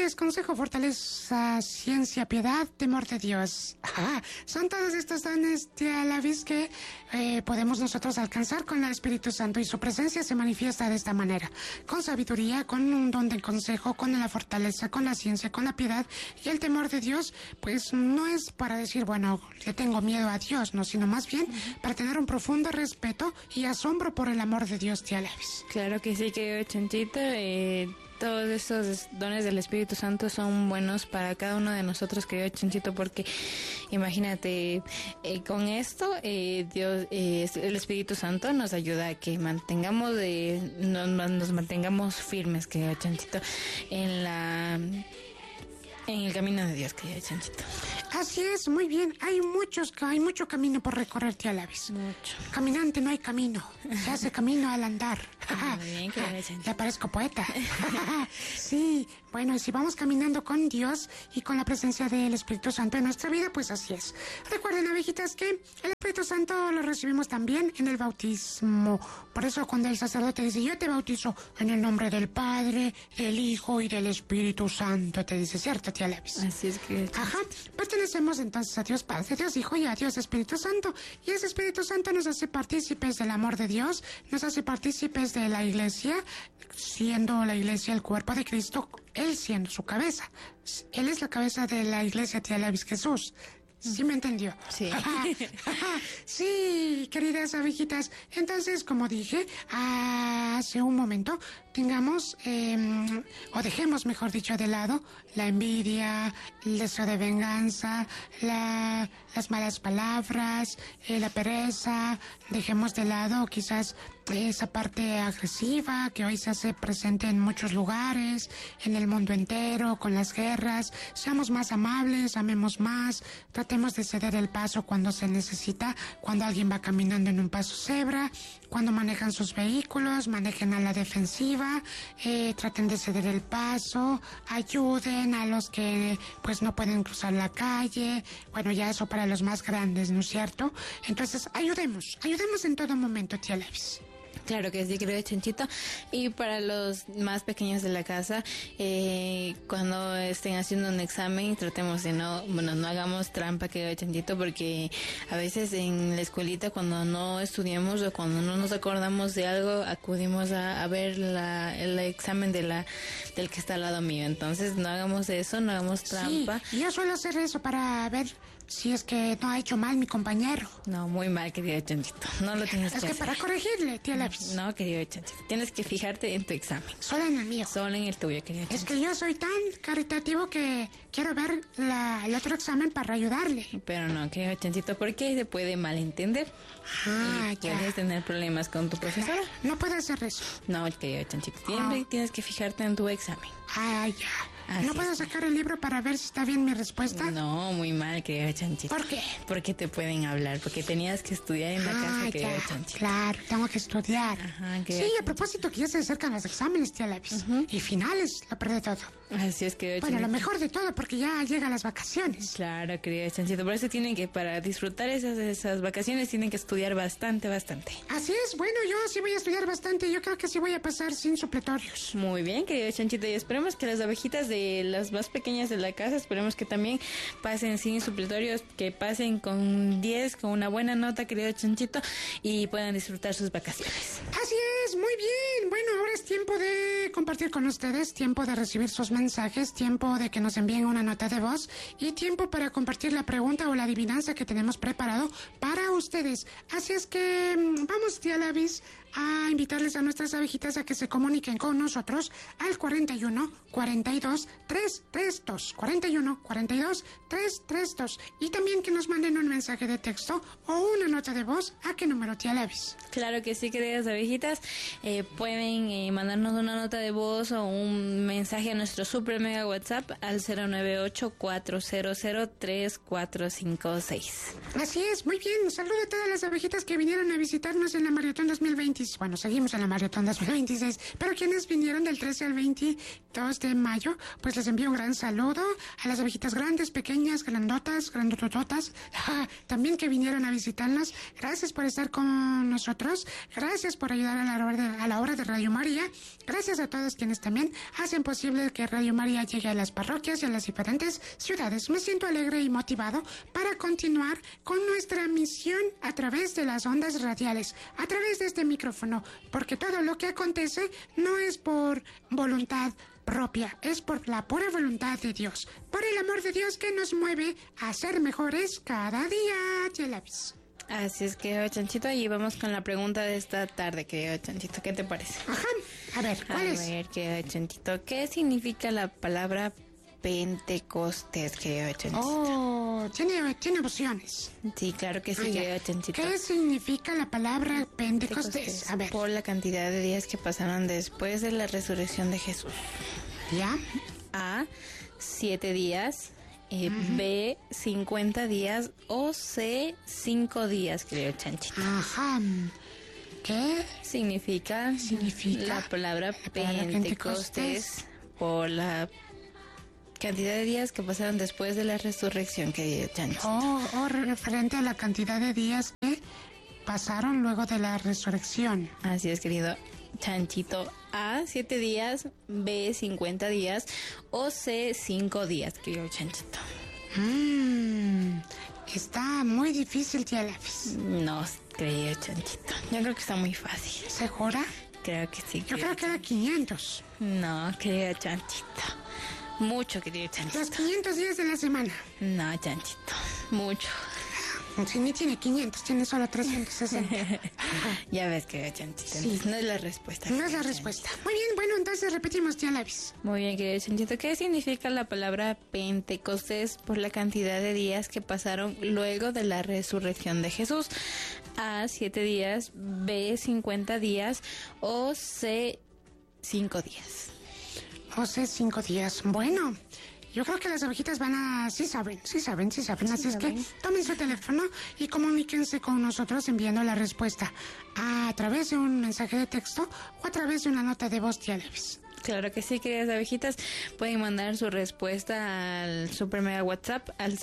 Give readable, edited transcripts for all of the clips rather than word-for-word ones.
es, consejo, fortaleza, ciencia, piedad, temor de Dios. Son todos estos dones, tía Lavis, que podemos nosotros alcanzar con el Espíritu Santo, y su presencia se manifiesta de esta manera, con sabiduría, con un don de consejo, con la fortaleza, con la ciencia, con la piedad. Y el temor de Dios, pues no es para decir, bueno, le tengo miedo a Dios, no, sino más bien para tener un profundo respeto y asombro por el amor de Dios, tía Lavis. Claro que sí, querido Chanchito. Todos estos dones del Espíritu Santo son buenos para cada uno de nosotros, querido Chanchito, porque imagínate, con esto Dios, el Espíritu Santo nos ayuda a que mantengamos nos mantengamos firmes, querido Chanchito, en el camino de Dios, querido Chanchito. Así es, muy bien. Hay mucho camino por recorrer, tía Lavis. Mucho. Caminante no hay camino, se hace camino al andar. Muy bien, querido Chanchito. Ya parezco poeta. Sí, bueno, y si vamos caminando con Dios y con la presencia del Espíritu Santo en nuestra vida, pues así es. Recuerden, abejitas, que el Espíritu Santo lo recibimos también en el bautismo. Por eso cuando el sacerdote dice, yo te bautizo en el nombre del Padre, del Hijo y del Espíritu Santo, te dice, ¿cierto, tía Lavis? Así es que... Ajá, pertenecemos entonces a Dios Padre, a Dios Hijo y a Dios Espíritu Santo. Y ese Espíritu Santo nos hace partícipes del amor de Dios, nos hace partícipes de la Iglesia, siendo la Iglesia el cuerpo de Cristo, Él siendo su cabeza. Él es la cabeza de la Iglesia, tía Lavis, Jesús. ¿Sí me entendió? Sí. Sí, queridas abejitas. Entonces, como dije hace un momento, tengamos, o dejemos, mejor dicho, de lado la envidia, el deseo de venganza, las malas palabras, la pereza. Dejemos de lado quizás esa parte agresiva que hoy se hace presente en muchos lugares, en el mundo entero, con las guerras. Seamos más amables, amemos más, tratemos de ceder el paso cuando se necesita, cuando alguien va caminando en un paso cebra, cuando manejan sus vehículos, manejen a la defensiva, traten de ceder el paso, ayuden a los que pues no pueden cruzar la calle. Bueno, ya eso para los más grandes, ¿no es cierto? Entonces, ayudemos en todo momento, tía Lavis. Claro que sí, querido Chanchito. Y para los más pequeños de la casa, cuando estén haciendo un examen, tratemos de no hagamos trampa, querido Chanchito, porque a veces en la escuelita, cuando no estudiamos o cuando no nos acordamos de algo, acudimos a ver el examen del que está al lado mío. Entonces, no hagamos eso, no hagamos trampa. Sí, yo suelo hacer eso para ver si es que no ha hecho mal mi compañero. No, muy mal, querido Chanchito. No lo tienes que hacer. Es que para corregirle, tía Lavis. No, querido Chanchito. Tienes que fijarte en tu examen. Solo en el mío. Solo en el tuyo, querido Chanchito. Es que yo soy tan caritativo que quiero ver el otro examen para ayudarle. Pero no, querido Chanchito, porque se puede malentender. Y ya. puedes tener problemas con tu profesora. No puedo hacer eso. No, querido Chanchito. Siempre tienes que fijarte en tu examen. Ya. Así ¿No puedo sacar el libro para ver si está bien mi respuesta? No, muy mal, querido Chanchito. ¿Por qué? Porque te pueden hablar, porque tenías que estudiar en la casa, querido Chanchito. Claro, tengo que estudiar. Ajá, sí, a propósito que ya se acercan los exámenes, tía Lavis. Y finales, lo peor de todo. Así es, querido Chanchito. Bueno, lo mejor de todo, porque ya llegan las vacaciones. Claro, querido Chanchito. Por eso tienen que, para disfrutar esas vacaciones, tienen que estudiar bastante. Así es, bueno, yo sí voy a estudiar bastante. Yo creo que sí voy a pasar sin supletorios. Muy bien, querido Chanchito. Y esperemos que las abejitas de las más pequeñas de la casa, esperemos que también pasen sin supletorios, que pasen con 10, con una buena nota, querido Chanchito, y puedan disfrutar sus vacaciones. Así es, muy bien. Bueno, ahora es tiempo de compartir con ustedes, tiempo de recibir sus mensajes, tiempo de que nos envíen una nota de voz y tiempo para compartir la pregunta o la adivinanza que tenemos preparado para ustedes. Así es que vamos, tía Lavis, a invitarles a nuestras abejitas a que se comuniquen con nosotros al 41 42 332 41 42 332 y también que nos manden un mensaje de texto o una nota de voz. ¿A qué número, tía Lavis? Claro que sí, queridas abejitas. Pueden mandarnos una nota de voz o un mensaje a nuestro super mega WhatsApp al 098-400-3456. Así es, muy bien. Un saludo a todas las abejitas que vinieron a visitarnos en la Maratón 2026. 2026, bueno, seguimos en la Maratón 2026, pero quienes vinieron del 13 al 22 de mayo, pues les envío un gran saludo a las abejitas grandes, pequeñas, grandotas, grandotototas, también que vinieron a visitarnos. Gracias por estar con nosotros, gracias por ayudar a la hora de Radio María, gracias a todos quienes también hacen posible que Radio María llegue a las parroquias y a las diferentes ciudades. Me siento alegre y motivado para continuar con nuestra misión a través de las ondas radiales, a través de este micrófono, porque todo lo que acontece no es por voluntad propia, es por la pura voluntad de Dios, por el amor de Dios que nos mueve a ser mejores cada día. Ya la ves. Así es, querido Chanchito, y vamos con la pregunta de esta tarde, querido Chanchito. ¿Qué te parece? Ajá, a ver, ¿cuál es? A ver, querido Chanchito, ¿qué significa la palabra Pentecostés, querido Chanchito? Oh, tiene opciones. Sí, claro que sí, querido Chanchito. ¿Qué significa la palabra Pentecostés? A ver. Por la cantidad de días que pasaron después de la resurrección de Jesús. ¿Ya? A, 7 días. B, 50 días. O C, 5 días, querido Chanchito. Ajá. ¿Qué Significa la palabra Pentecostés por la cantidad de días que pasaron después de la resurrección, querido Chanchito. O referente a la cantidad de días que pasaron luego de la resurrección. Así es, querido Chanchito. A, 7 días. B, 50 días. O C, 5 días, querido Chanchito. Está muy difícil, tía Lapis. No, querido Chanchito. Yo creo que está muy fácil. ¿Segura? Creo que sí. Yo creo que era 500. No, querido Chanchito. Mucho, querido Chanchito. Los 500 días de la semana. No, Chanchito. Mucho. Si ni tiene 500, tiene solo 360. Ya ves, querido Chanchito. Sí. No es la respuesta. No es la respuesta. Muy bien, bueno, entonces repetimos, tía Lapis. Muy bien, querido Chanchito. ¿Qué significa la palabra Pentecostés por la cantidad de días que pasaron luego de la resurrección de Jesús? A, 7 días. B, 50 días. O C, 5 días. O C, 5 días. Bueno, yo creo que las abejitas van a... Sí saben. Así es que tomen su teléfono y comuníquense con nosotros enviando la respuesta a través de un mensaje de texto o a través de una nota de voz, tía Levis. Claro que sí, queridas abejitas. Pueden mandar su respuesta al Super Mega WhatsApp al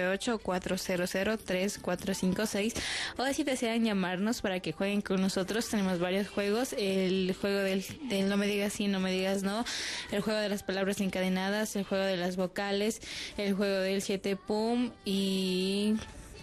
098-400-3456. O si desean llamarnos para que jueguen con nosotros, tenemos varios juegos. El juego del no me digas sí, no me digas no. El juego de las palabras encadenadas. El juego de las vocales. El juego del 7 pum. Y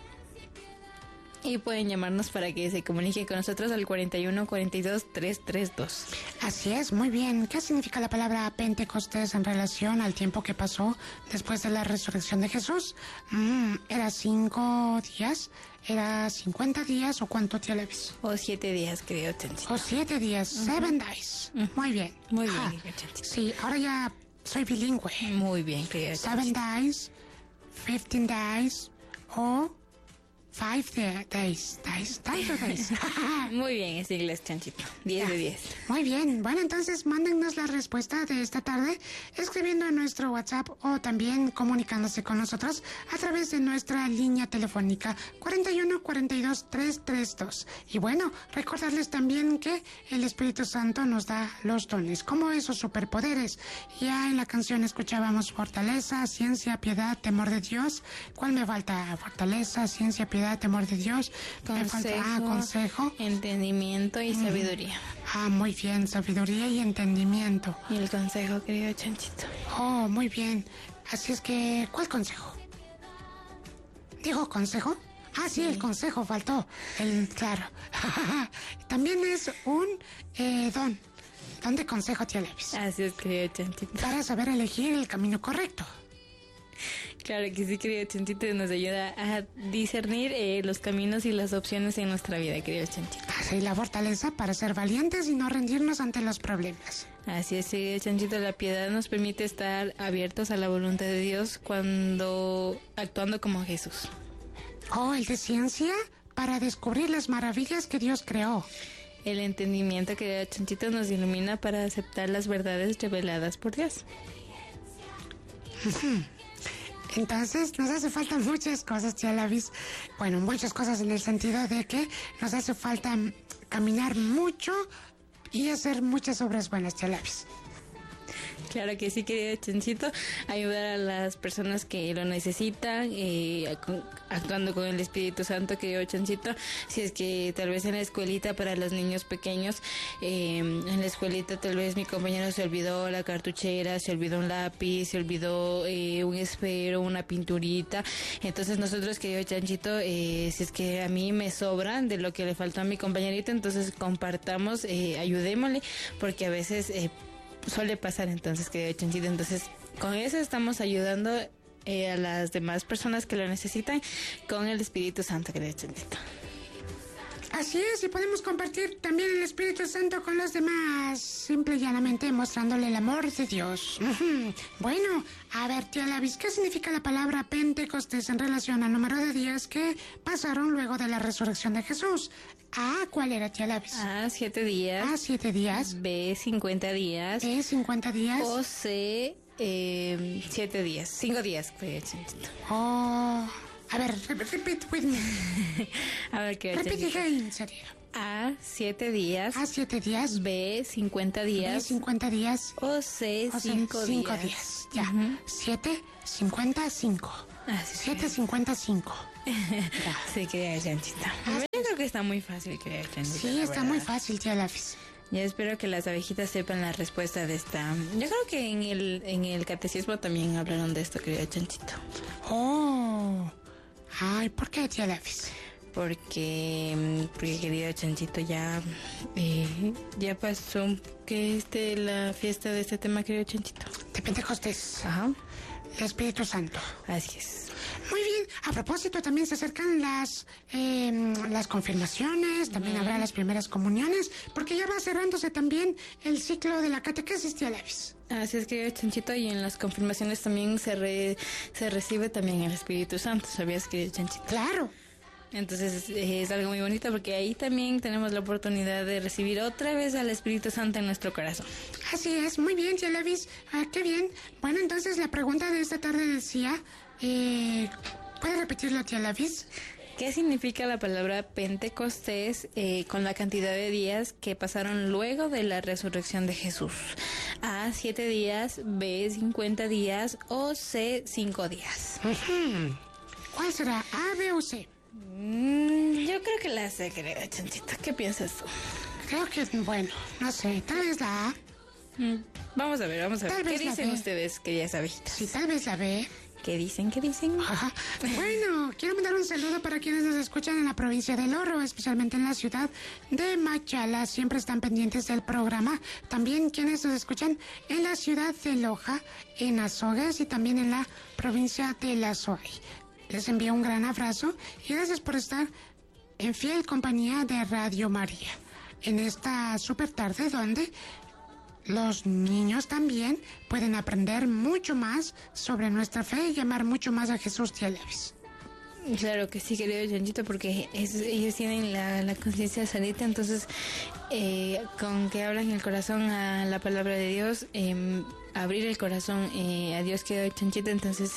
pueden llamarnos para que se comuniquen con nosotros al 41 42 332. Así es, muy bien. ¿Qué significa la palabra Pentecostés en relación al tiempo que pasó después de la resurrección de Jesús? ¿Era 5 días? ¿Era 50 días o cuánto, tía Levis? O 7 días, querido Chanchito. O 7 días, 7 days. Muy bien. Muy bien, querido Chanchito. Sí, ahora ya soy bilingüe. Muy bien, querido Chanchito. 7 days, 15 days o 5 days. Muy bien, es inglés, Chanchito. 10 de 10. Muy bien. Bueno, entonces mándennos la respuesta de esta tarde escribiendo en nuestro WhatsApp o también comunicándose con nosotros a través de nuestra línea telefónica 41 42 332. Y bueno, recordarles también que el Espíritu Santo nos da los dones, como esos superpoderes. Ya en la canción escuchábamos fortaleza, ciencia, piedad, temor de Dios. ¿Cuál me falta? Fortaleza, ciencia, piedad, temor de Dios. Consejo, entendimiento y sabiduría. Muy bien, sabiduría y entendimiento. Y el consejo, querido Chanchito. Oh, muy bien. Así es que, ¿cuál consejo? ¿Dijo consejo? Sí, el consejo faltó. Claro. También es un don. Don de consejo, tía Levis. Así es, querido Chanchito. Para saber elegir el camino correcto. Claro que sí, querido Chanchito, nos ayuda a discernir los caminos y las opciones en nuestra vida, querido Chanchito. Así la fortaleza para ser valientes y no rendirnos ante los problemas. Así es, querido Chanchito, la piedad nos permite estar abiertos a la voluntad de Dios actuando como Jesús. El de ciencia para descubrir las maravillas que Dios creó. El entendimiento, querido Chanchito, nos ilumina para aceptar las verdades reveladas por Dios. Entonces nos hace falta muchas cosas, tía Lavis. Bueno, muchas cosas en el sentido de que nos hace falta caminar mucho y hacer muchas obras buenas, tía Lavis. Claro que sí, querido Chanchito, ayudar a las personas que lo necesitan, actuando con el Espíritu Santo, querido Chanchito. Si es que tal vez en la escuelita para los niños pequeños, en la escuelita tal vez mi compañero se olvidó la cartuchera, se olvidó un lápiz, se olvidó un esfero, una pinturita. Entonces nosotros, querido Chanchito, si es que a mí me sobran de lo que le faltó a mi compañerito, entonces compartamos, ayudémosle, porque a veces suele pasar, entonces, querido Chanchito. Entonces, con eso estamos ayudando a las demás personas que lo necesitan con el Espíritu Santo, querido Chanchito. Así es, y podemos compartir también el Espíritu Santo con los demás, simple y llanamente mostrándole el amor de Dios. Bueno, a ver, tía Lavis, ¿qué significa la palabra Pentecostés en relación al número de días que pasaron luego de la resurrección de Jesús? A, ¿cuál era, tía Lavis? A, 7 días. A, 7 días. B, 50 días. B, 50 días. O C, 7 días. 5 días, querido Chanchito. Oh, a ver, repeat with me. A ver, querido Repeat Chanchito. again, serio. A, 7 días. A, 7 días. B, 50 días. B, 50 días. O C, 5 días. Ya. 7, 55. Así es. 7, 55. Sí, querida Chanchita. Yo creo que está muy fácil, querida Chanchita. Sí, la está verdad. muy fácil, tía Lavis. Yo espero que las abejitas sepan la respuesta de esta. Yo creo que en el catecismo también hablaron de esto, querida Chanchito. Oh. Ay, ¿por qué, tía Lavis? Porque querido Chanchito, ya pasó que la fiesta de este tema, querido Chanchito. De Pentecostés. Ajá. El Espíritu Santo. Así es. Muy bien. A propósito, también se acercan las confirmaciones, también habrá las primeras comuniones, porque ya va cerrándose también el ciclo de la catequesis, tía Lavis. Así es, querido Chanchito, y en las confirmaciones también se recibe también el Espíritu Santo, ¿sabías, querido Chanchito? Claro. Entonces es algo muy bonito porque ahí también tenemos la oportunidad de recibir otra vez al Espíritu Santo en nuestro corazón. Así es, muy bien, tía Lavis. Qué bien. Bueno, entonces la pregunta de esta tarde decía, ¿puede repetirlo, tía Lavis? ¿Qué significa la palabra Pentecostés con la cantidad de días que pasaron luego de la resurrección de Jesús? A, 7 días, B, 50 días o C, 5 días. ¿Cuál será? ¿A, B o C? Yo creo que la C, querida Chanchita. ¿Qué piensas tú? Creo que, bueno, no sé, tal vez la A. Vamos a ver. Tal ¿Qué vez la dicen B. ustedes, queridas abejitas? Sí, tal vez la B. ¿Qué dicen? Ajá. Bueno, quiero mandar un saludo para quienes nos escuchan en la provincia del Oro, especialmente en la ciudad de Machala. Siempre están pendientes del programa. También quienes nos escuchan en la ciudad de Loja, en Azogues y también en la provincia de La Suay. Les envío un gran abrazo y gracias por estar en fiel compañía de Radio María. En esta super tarde donde los niños también pueden aprender mucho más sobre nuestra fe y amar mucho más a Jesús, tía Lavis. Claro que sí, querido Chanchito, porque ellos tienen la conciencia sanita, entonces con que hablan el corazón a la palabra de Dios, abrir el corazón a Dios, querido Chanchito, entonces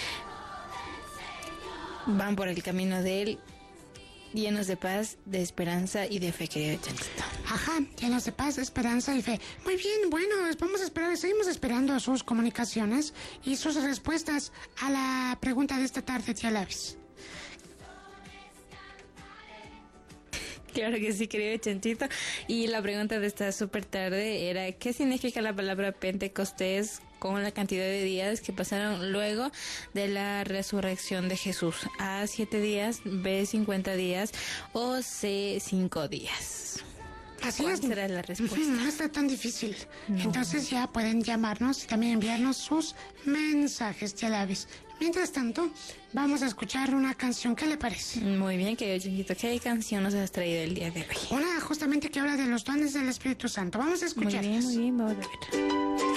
van por el camino de Él, llenos de paz, de esperanza y de fe, querido Chanchito. Ajá, llenos de paz, esperanza y fe. Muy bien, bueno, vamos a esperar, seguimos esperando sus comunicaciones y sus respuestas a la pregunta de esta tarde, tía Lavis. Claro que sí, querido Chanchito. Y la pregunta de esta súper tarde era, ¿qué significa la palabra Pentecostés con la cantidad de días que pasaron luego de la resurrección de Jesús? A, 7 días, B, 50 días o C, 5 días. Así ¿Cuál es. será la respuesta? No está tan difícil. No. Entonces ya pueden llamarnos y también enviarnos sus mensajes, tía Lavis. Mientras tanto, vamos a escuchar una canción. ¿Qué le parece? Muy bien, querido Chanchito. ¿Qué canción nos has traído el día de hoy? Una justamente que habla de los dones del Espíritu Santo. Vamos a escuchar. Muy bien, vamos a ver.